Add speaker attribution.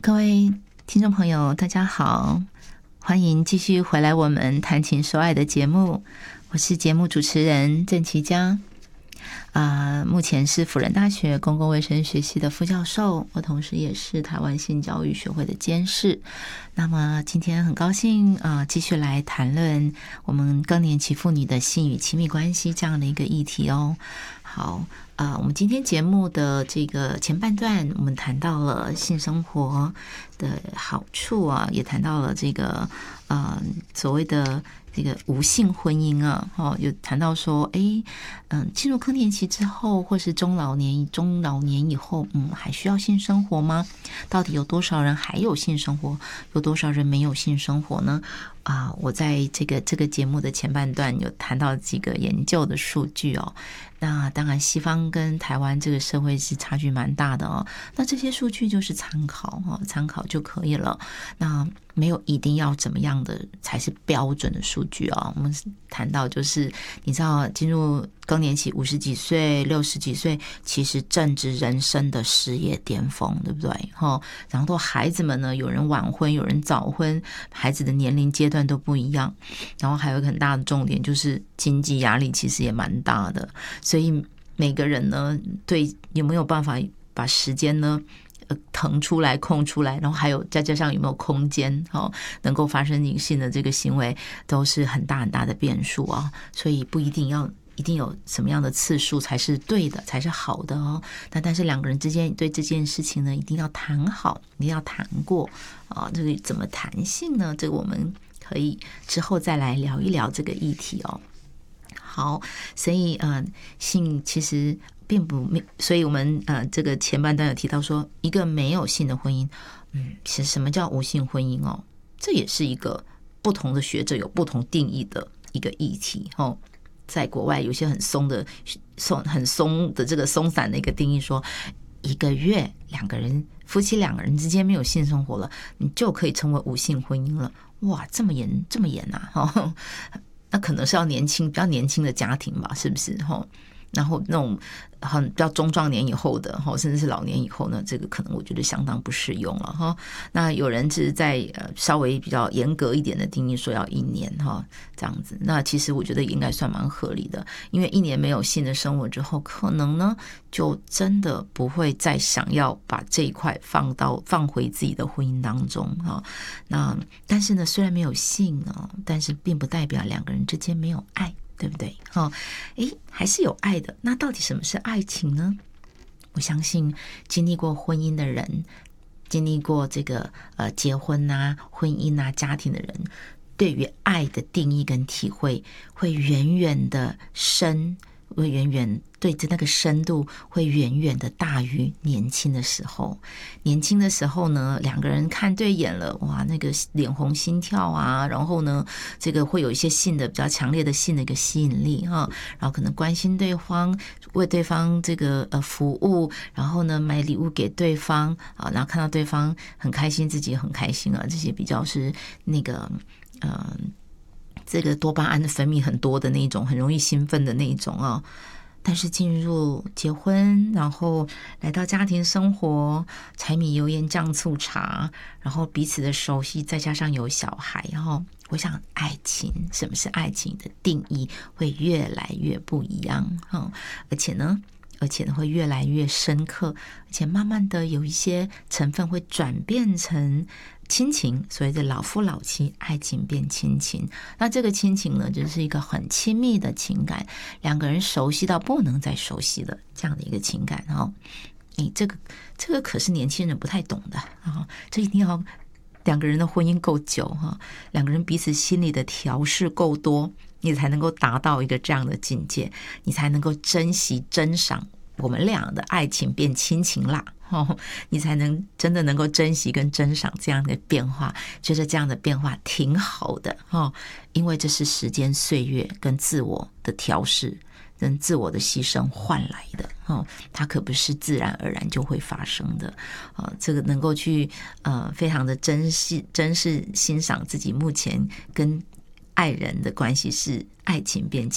Speaker 1: 各位听众朋友大家好，欢迎继续回来我们谈情说爱的节目，我是节目主持人郑琪佳。目前是辅仁大学公共卫生学系的副教授，我同时也是台湾性教育学会的监事。那么今天很高兴继续来谈论我们更年期妇女的性与亲密关系这样的一个议题哦。好，我们今天节目的这个前半段，我们谈到了性生活的好处啊，也谈到了这个所谓的这个无性婚姻啊，有谈到说，进入更年期之后，或是中老年以后，还需要性生活吗？到底有多少人还有性生活，有多少人没有性生活呢？我在这个节目的前半段有谈到几个研究的数据哦。那当然，西方跟台湾这个社会是差距蛮大的哦。那这些数据就是参考就可以了。那没有一定要怎么样的才是标准的数据哦。我们谈到就是你知道进入更年期50几岁60几岁其实正值人生的事业巅峰，对不对？然后孩子们呢，有人晚婚有人早婚，孩子的年龄阶段都不一样。然后还有一个很大的重点就是经济压力其实也蛮大的，所以每个人呢，对有没有办法把时间呢腾出来空出来，然后还有再加上有没有空间能够发生性的这个行为，都是很大很大的变数啊。所以不一定有什么样的次数才是对的，才是好的哦。但是两个人之间对这件事情呢，一定要谈好，一定要谈过啊。这个怎么谈性呢？这个我们可以之后再来聊一聊这个议题哦。好，所以性其实并不，所以我们这个前半段有提到说，一个没有性的婚姻，其实什么叫无性婚姻哦？这也是一个不同的学者有不同定义的一个议题哦。在国外有些很松的这个松散的一个定义说，1个月夫妻两个人之间没有性生活了，你就可以称为无性婚姻了。哇，这么严啊那可能是要比较年轻的家庭吧，是不是？然后那种比较中壮年以后的，甚至是老年以后呢，这个可能我觉得相当不适用了哈。那有人是在稍微比较严格一点的定义说要1年这样子，那其实我觉得应该算蛮合理的，因为1年没有性的生活之后，可能呢就真的不会再想要把这一块放回自己的婚姻当中那但是呢，虽然没有性但是并不代表两个人之间没有爱。对不对？还是有爱的。那到底什么是爱情呢？我相信经历过婚姻的人，经历过这个结婚啊、婚姻啊、家庭的人，对于爱的定义跟体会会远远的深，会远远对着那个深度会远远的大于年轻的时候。年轻的时候呢，两个人看对眼了，哇，那个脸红心跳啊，然后呢，这个会有一些比较强烈的性的一个吸引力然后可能关心对方，为对方这个服务，然后呢买礼物给对方然后看到对方很开心，自己很开心这些比较是那个这个多巴胺的分泌很多的那种，很容易兴奋的那一种但是进入结婚，然后来到家庭生活，柴米油盐酱醋茶，然后彼此的熟悉，再加上有小孩，我想爱情，什么是爱情的定义会越来越不一样而且呢会越来越深刻，而且慢慢的有一些成分会转变成亲情，所谓的老夫老妻，爱情变亲情。那这个亲情呢，就是一个很亲密的情感，两个人熟悉到不能再熟悉的这样的一个情感这个可是年轻人不太懂的这一定要两个人的婚姻够久两个人彼此心里的调试够多，你才能够达到一个这样的境界，你才能够珍惜珍赏我们俩的爱情变亲情啦你才能真的能够珍惜跟珍赏这样的变化，觉得这样的变化挺好的因为这是时间岁月跟自我的调试跟自我的牺牲换来的它可不是自然而然就会发生的这个能够去非常的珍视欣赏自己目前跟爱人的关系是爱情变